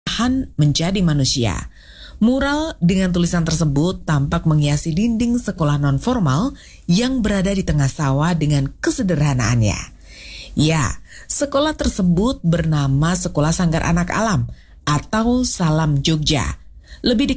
menjadi manusia. Mural dengan tulisan tersebut tampak menghiasi dinding sekolah non-formal yang berada di tengah sawah dengan kesederhanaannya. Ya, sekolah tersebut bernama Sekolah Sanggar Anak Alam atau Salam Jogja. Lebih